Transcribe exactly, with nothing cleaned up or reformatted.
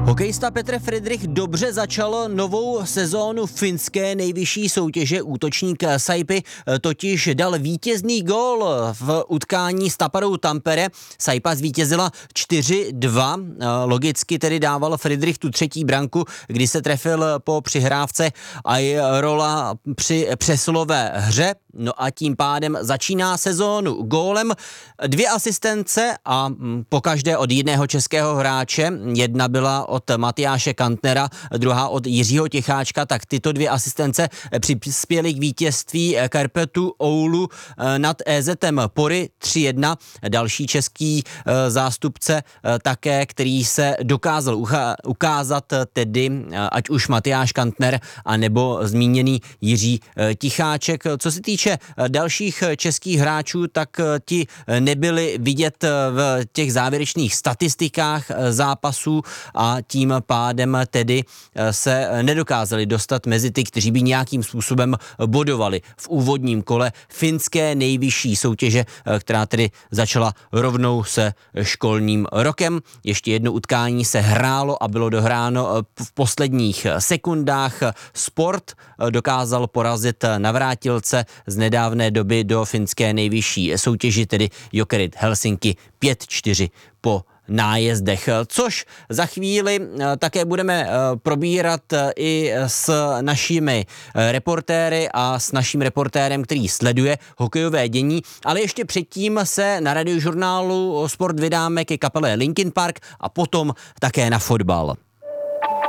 Hokejista Petr Fridrich dobře začal novou sezónu finské nejvyšší soutěže. Útočník Saipy totiž dal vítězný gól v utkání s Taparou Tampere. Saipa zvítězila čtyři dva. Logicky tedy dával Fridrich tu třetí branku, kdy se trefil po přihrávce Airola při přesilové hře. No a tím pádem začíná sezónu gólem, dvě asistence a pokaždé od jiného českého hráče. Jedna byla od Matyáše Kantnera, druhá od Jiřího Ticháčka, tak tyto dvě asistence přispěly k vítězství Karpetu Oulu nad E Z em Pory tři jedna. Další český zástupce také, který se dokázal ukázat, tedy ať už Matyáš Kantner, anebo zmíněný Jiří Ticháček. Co se týče dalších českých hráčů, tak ti nebyli vidět v těch závěrečných statistikách zápasů a tím pádem tedy se nedokázali dostat mezi ty, kteří by nějakým způsobem bodovali v úvodním kole finské nejvyšší soutěže, která tedy začala rovnou se školním rokem. Ještě jedno utkání se hrálo a bylo dohráno v posledních sekundách. Sport dokázal porazit navrátilce z nedávné doby do finské nejvyšší soutěži, tedy Jokerit Helsinki pět čtyři po nájezdech, což za chvíli také budeme probírat i s našimi reportéry a s naším reportérem, který sleduje hokejové dění, ale ještě předtím se na radiožurnálu Sport vydáme ke kapele Linkin Park a potom také na fotbal.